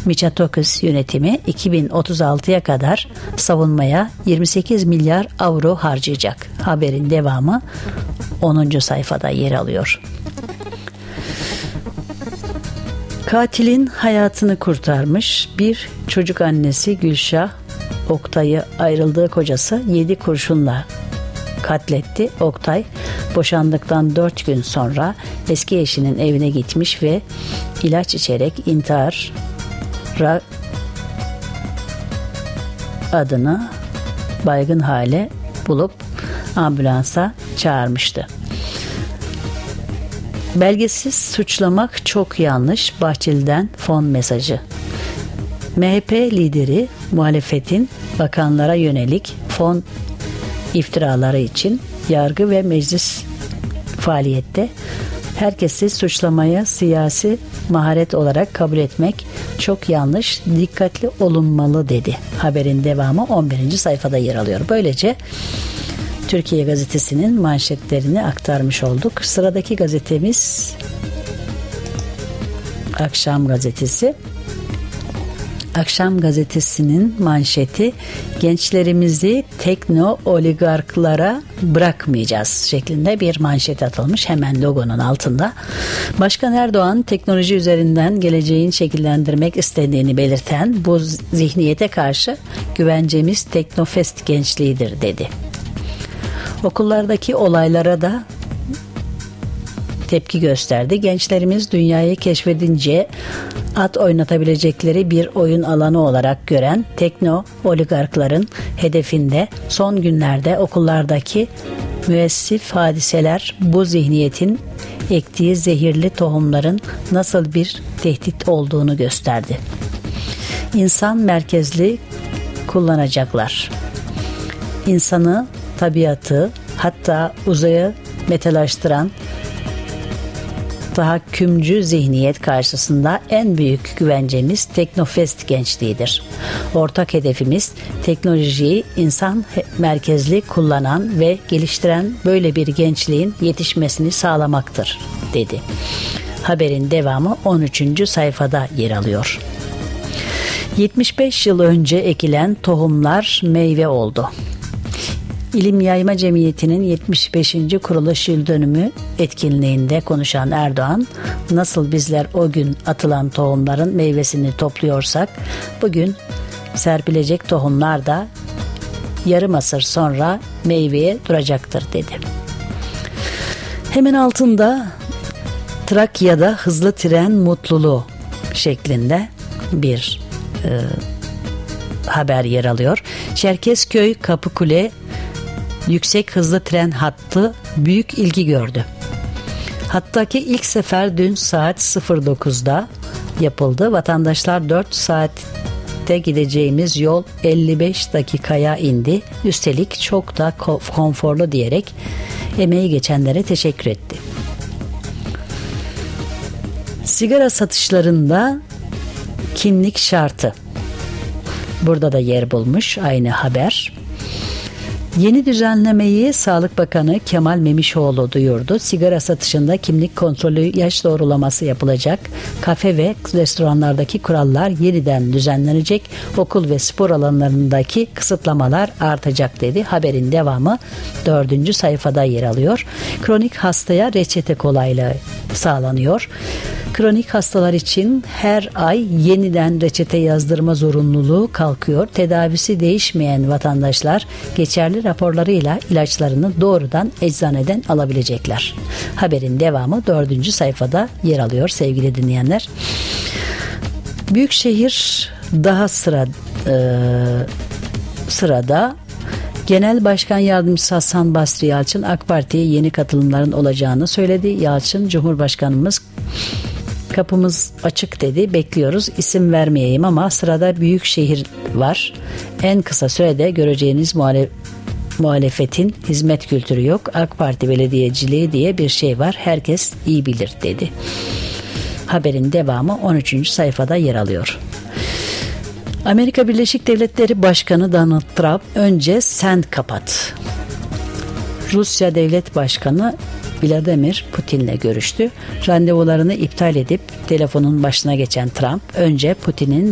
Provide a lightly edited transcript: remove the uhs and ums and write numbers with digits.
Mitsotakis yönetimi 2036'ya kadar savunmaya 28 milyar avro harcayacak. Haberin devamı 10. sayfada yer alıyor. Katilin hayatını kurtarmış bir çocuk annesi Gülşah Oktay'ı ayrıldığı kocası 7 kurşunla katletti. Oktay boşandıktan 4 gün sonra eski eşinin evine gitmiş ve ilaç içerek intihara adını baygın hale bulup ambulansa çağırmıştı. Belgesiz suçlamak çok yanlış. Bahçeli'den fon mesajı. MHP lideri muhalefetin bakanlara yönelik fon iftiraları için yargı ve meclis faaliyette herkesi suçlamaya siyasi maharet olarak kabul etmek çok yanlış, dikkatli olunmalı dedi. Haberin devamı 11. sayfada yer alıyor. Böylece Türkiye Gazetesi'nin manşetlerini aktarmış olduk. Sıradaki gazetemiz Akşam Gazetesi. Akşam Gazetesi'nin manşeti gençlerimizi tekno oligarklara bırakmayacağız şeklinde bir manşet atılmış hemen logonun altında. Başkan Erdoğan teknoloji üzerinden geleceğini şekillendirmek istediğini belirten bu zihniyete karşı güvencemiz Teknofest gençliğidir dedi. Okullardaki olaylara da tepki gösterdi. Gençlerimiz dünyayı keşfedince at oynatabilecekleri bir oyun alanı olarak gören tekno oligarkların hedefinde son günlerde okullardaki müessif hadiseler bu zihniyetin ektiği zehirli tohumların nasıl bir tehdit olduğunu gösterdi. İnsan merkezli kullanacaklar. İnsanı, tabiatı, hatta uzayı metalaştıran tahakkümcü zihniyet karşısında en büyük güvencemiz Teknofest gençliğidir. Ortak hedefimiz teknolojiyi insan merkezli kullanan ve geliştiren böyle bir gençliğin yetişmesini sağlamaktır, dedi. Haberin devamı 13. sayfada yer alıyor. 75 yıl önce ekilen tohumlar meyve oldu. İlim Yayma Cemiyeti'nin 75. kuruluş yıl dönümü etkinliğinde konuşan Erdoğan, nasıl bizler o gün atılan tohumların meyvesini topluyorsak, bugün serpilecek tohumlar da yarım asır sonra meyveye duracaktır dedi. Hemen altında Trakya'da hızlı tren mutluluğu şeklinde bir haber yer alıyor. Çerkezköy Kapıkule yüksek hızlı tren hattı büyük ilgi gördü. Hattaki ilk sefer dün saat 09'da yapıldı. Vatandaşlar 4 saatte gideceğimiz yol 55 dakikaya indi. Üstelik çok da konforlu diyerek emeği geçenlere teşekkür etti. Sigara satışlarında kimlik şartı. Burada da yer bulmuş aynı haber. Yeni düzenlemeyi Sağlık Bakanı Kemal Memişoğlu duyurdu. Sigara satışında kimlik kontrolü, yaş doğrulaması yapılacak. Kafe ve restoranlardaki kurallar yeniden düzenlenecek. Okul ve spor alanlarındaki kısıtlamalar artacak dedi. Haberin devamı 4. sayfada yer alıyor. Kronik hastaya reçete kolaylığı sağlanıyor. Kronik hastalar için her ay yeniden reçete yazdırma zorunluluğu kalkıyor. Tedavisi değişmeyen vatandaşlar geçerli raporlarıyla ilaçlarını doğrudan eczaneden alabilecekler. Haberin devamı 4. sayfada yer alıyor sevgili dinleyenler. Büyükşehir daha sırada. Genel Başkan Yardımcısı Hasan Basri Yalçın AK Parti'ye yeni katılımların olacağını söyledi. Yalçın, Cumhurbaşkanımız kapımız açık dedi. Bekliyoruz. İsim vermeyeyim ama sırada Büyükşehir var. En kısa sürede göreceğiniz muhalefetin hizmet kültürü yok. AK Parti belediyeciliği diye bir şey var. Herkes iyi bilir dedi. Haberin devamı 13. sayfada yer alıyor. Amerika Birleşik Devletleri Başkanı Donald Trump önce sen kapat. Rusya Devlet Başkanı Vladimir Putin'le görüştü. Randevularını iptal edip telefonun başına geçen Trump önce Putin'in